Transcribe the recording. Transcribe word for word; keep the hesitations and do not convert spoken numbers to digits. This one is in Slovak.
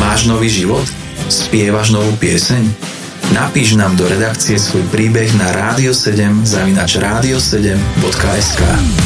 Máš nový život? Spievaš novú pieseň? Napíš nám do redakcie svoj príbeh na rádio sedem zavináč rádio sedem bodka es ká.